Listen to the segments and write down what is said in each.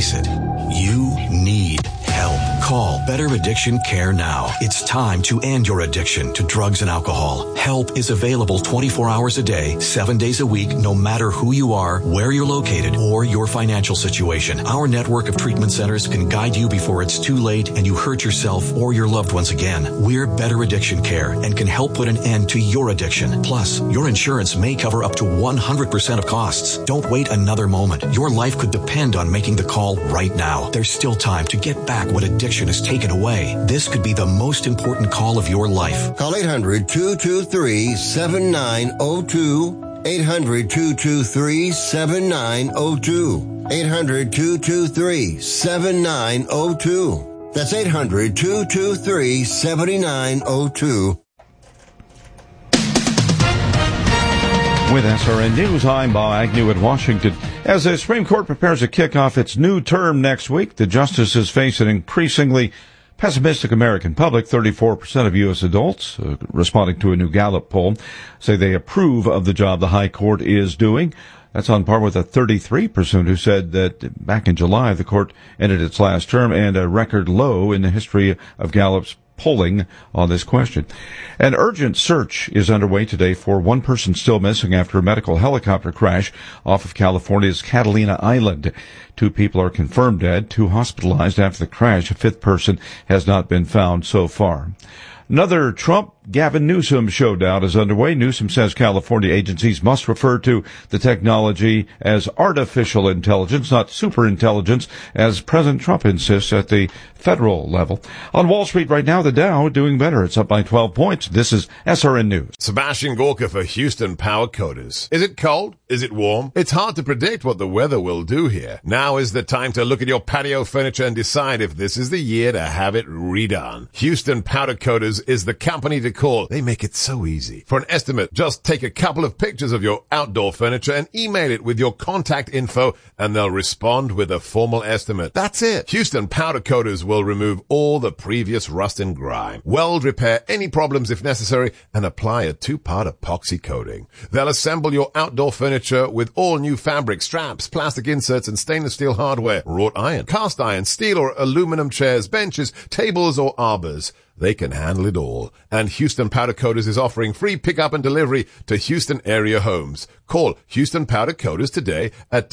face it, you need help. Call Better Addiction Care now. It's time to end your addiction to drugs and alcohol. Help is available 24 hours a day, 7 days a week, no matter who you are, where you're located, or your financial situation. Our network of treatment centers can guide you before it's too late and you hurt yourself or your loved ones again. We're Better Addiction Care and can help put an end to your addiction. Plus, your insurance may cover up to 100% of costs. Don't wait another moment. Your life could depend on making the call right now. There's still time to get back what addiction has taken away. This could be the most important call of your life. Call 800-223-7902. 800-223-7902. 800-223-7902. That's 800-223-7902. With SRN News, I'm Bob Agnew in Washington. As the Supreme Court prepares to kick off its new term next week, the justices face an increasingly pessimistic American public. 34% of U.S. adults, responding to a new Gallup poll, say they approve of the job the High Court is doing. That's on par with the 33% who said that back in July the court ended its last term, and a record low in the history of Gallup's polling on this question. An urgent search is underway today for one person still missing after a medical helicopter crash off of California's Catalina Island. 2 people are confirmed dead, 2 hospitalized after the crash. A 5th person has not been found so far. Another Trump-Gavin Newsom showdown is underway. Newsom says California agencies must refer to the technology as artificial intelligence, not superintelligence, as President Trump insists at the federal level. On Wall Street right now, the Dow doing better. It's up by 12 points. This is SRN News. Sebastian Gorka for Houston Power Coders. Is it cold? Is it warm? It's hard to predict what the weather will do here. Now is the time to look at your patio furniture and decide if this is the year to have it redone. Houston Powder Coaters is the company to call. They make it so easy. For an estimate, just take a couple of pictures of your outdoor furniture and email it with your contact info, and they'll respond with a formal estimate. That's it. Houston Powder Coaters will remove all the previous rust and grime, weld repair any problems if necessary, and apply a 2-part epoxy coating. They'll assemble your outdoor furniture with all new fabric, straps, plastic inserts, and stainless steel hardware, wrought iron, cast iron, steel or aluminum chairs, benches, tables, or arbors. They can handle it all. And Houston Powder Coaters is offering free pickup and delivery to Houston area homes. Call Houston Powder Coaters today at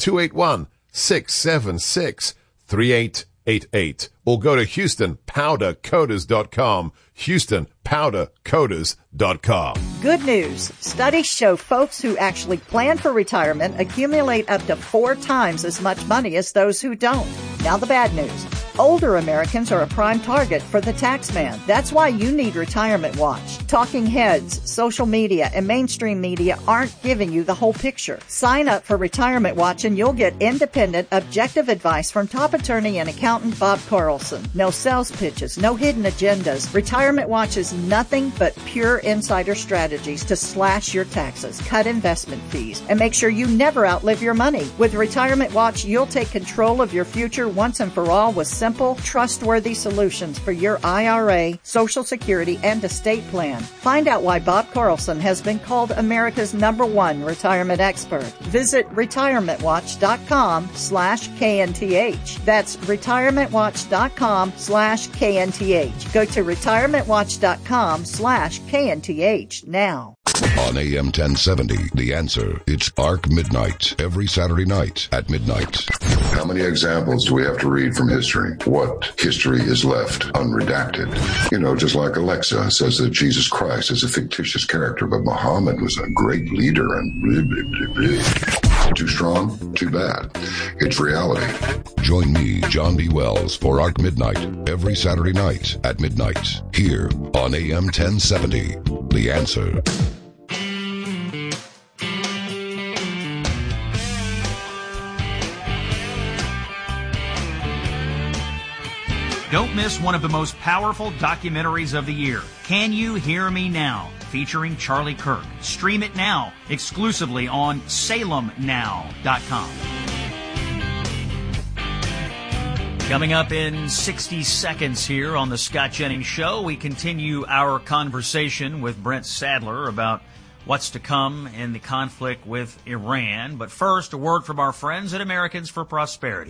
281-676-3888 or go to HoustonPowderCoaters.com. HoustonPowderCoaters.com. Good news. Studies show folks who actually plan for retirement accumulate up to 4 times as much money as those who don't. Now the bad news. Older Americans are a prime target for the tax man. That's why you need Retirement Watch. Talking heads, social media, and mainstream media aren't giving you the whole picture. Sign up for Retirement Watch and you'll get independent, objective advice from top attorney and accountant Bob Carlson. No sales pitches, no hidden agendas. Retirement Watch is nothing but pure insider strategies to slash your taxes, cut investment fees, and make sure you never outlive your money. With Retirement Watch, you'll take control of your future once and for all with simple, trustworthy solutions for your IRA, Social Security, and estate plan. Find out why Bob Carlson has been called America's #1 retirement expert. Visit retirementwatch.com/KNTH. That's retirementwatch.com/KNTH. Go to retirementwatch.com/KNTH now. On AM 1070, The Answer. It's Arc Midnight, every Saturday night at midnight. How many examples do we have to read from history? What history is left unredacted? You know, just like Alexa says that Jesus Christ is a fictitious character, but Muhammad was a great leader and blah, blah, blah, blah. Too strong? Too bad. It's reality. Join me, John B. Wells, for Arc Midnight, every Saturday night at midnight, here on AM 1070, The Answer. Don't miss one of the most powerful documentaries of the year, Can You Hear Me Now? Featuring Charlie Kirk. Stream it now, exclusively on SalemNow.com. Coming up in 60 seconds here on the Scott Jennings Show, we continue our conversation with Brent Sadler about what's to come in the conflict with Iran. But first, a word from our friends at Americans for Prosperity.